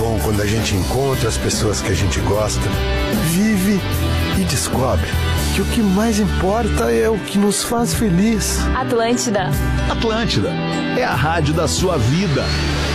bom quando a gente encontra as pessoas que a gente gosta, vive e descobre que o que mais importa é o que nos faz feliz. Atlântida. Atlântida é a rádio da sua vida.